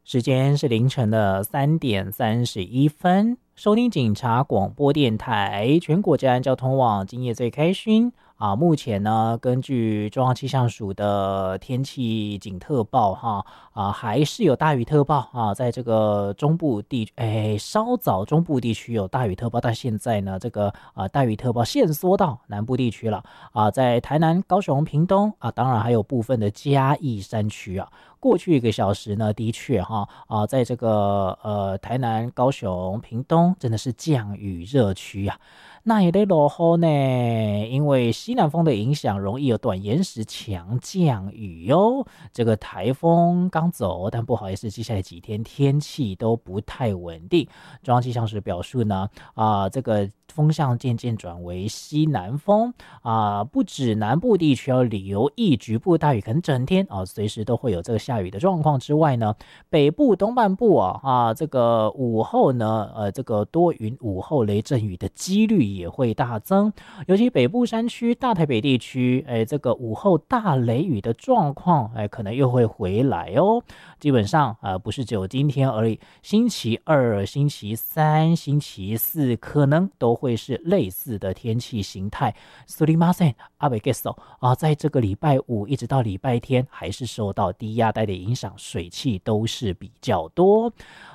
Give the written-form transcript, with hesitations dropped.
时间是凌晨的3:31，收听警察广播电台全国治安交通网，今夜最开心啊！目前呢，根据中央气象署的天气警特报还是有大雨特报啊，在这个中部地，稍早中部地区有大雨特报，但现在呢，这个大雨特报限缩到南部地区了啊，在台南、高雄、屏东啊，当然还有部分的嘉义山区啊。过去1个小时呢，的确在这个台南、高雄、屏东真的是降雨热区啊。那也得落后呢，因为西南风的影响，容易有短延时强降雨哟。这个台风刚走，但不好意思，接下来几天天气都不太稳定。中央气象署表示呢，这个风向渐渐转为西南风不止南部地区要留意局部大雨，可能整天随时都会有这个下雨的状况之外呢，北部东半部这个午后呢，这个多云午后雷阵雨的几率也会大增，尤其北部山区、大台北地区，这个午后大雷雨的状况，可能又会回来哦。基本上不是只有今天而已，星期二、星期三、星期四可能都会是类似的天气形态。すみません、阿北ゲスト在这个礼拜五一直到礼拜天，还是受到低压带的影响，水汽都是比较多。